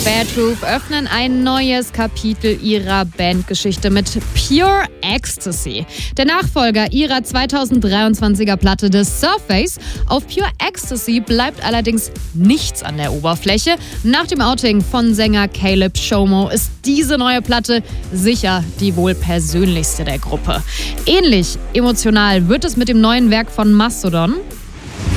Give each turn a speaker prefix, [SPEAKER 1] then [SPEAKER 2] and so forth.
[SPEAKER 1] Bad Truth öffnen ein neues Kapitel ihrer Bandgeschichte mit Pure Ecstasy. Der Nachfolger ihrer 2023er Platte The Surface. Auf Pure Ecstasy bleibt allerdings nichts an der Oberfläche. Nach dem Outing von Sänger Caleb Shomo ist diese neue Platte sicher die wohl persönlichste der Gruppe. Ähnlich emotional wird es mit dem neuen Werk von Mastodon.